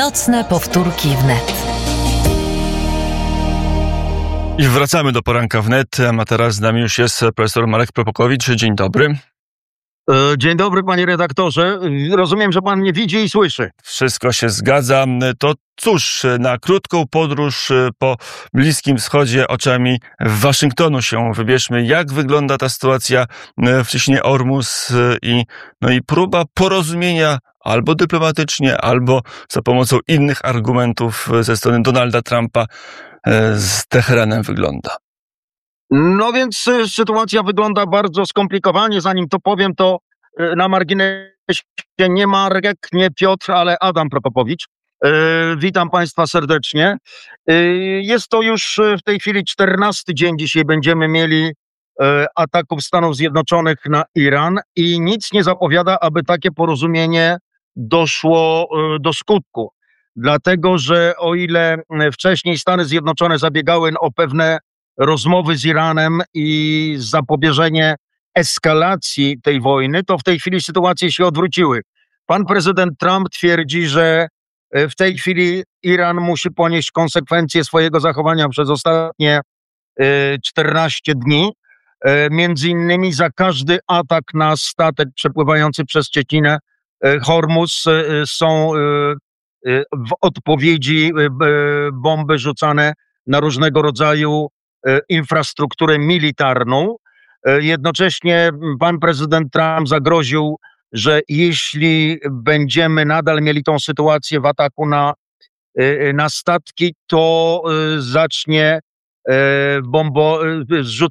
Nocne powtórki wnet. I wracamy do poranka wnet, a teraz z nami już jest profesor Marek Prokopowicz. Dzień dobry. Dzień dobry, panie redaktorze. Rozumiem, że pan mnie widzi i słyszy. Wszystko się zgadza. To cóż, na krótką podróż po Bliskim Wschodzie oczami Waszyngtonu się wybierzmy. Jak wygląda ta sytuacja w cieśninie Ormus i próba porozumienia albo dyplomatycznie, albo za pomocą innych argumentów ze strony Donalda Trumpa z Teheranem wygląda? No więc sytuacja wygląda bardzo skomplikowanie. Zanim to powiem, to na marginesie nie Marek, nie Piotr, ale Adam Prokopowicz. Witam państwa serdecznie. Jest to już w tej chwili 14 dzień. Dzisiaj będziemy mieli ataków Stanów Zjednoczonych na Iran i nic nie zapowiada, aby takie porozumienie doszło do skutku. Dlatego, że o ile wcześniej Stany Zjednoczone zabiegały o pewne rozmowy z Iranem i zapobieżenie eskalacji tej wojny, to w tej chwili sytuacje się odwróciły. Pan prezydent Trump twierdzi, że w tej chwili Iran musi ponieść konsekwencje swojego zachowania przez ostatnie 14 dni. Między innymi za każdy atak na statek przepływający przez cieśninę Hormuz są w odpowiedzi bomby rzucane na różnego rodzaju infrastrukturę militarną. Jednocześnie pan prezydent Trump zagroził, że jeśli będziemy nadal mieli tą sytuację w ataku na statki, to zacznie zrzucać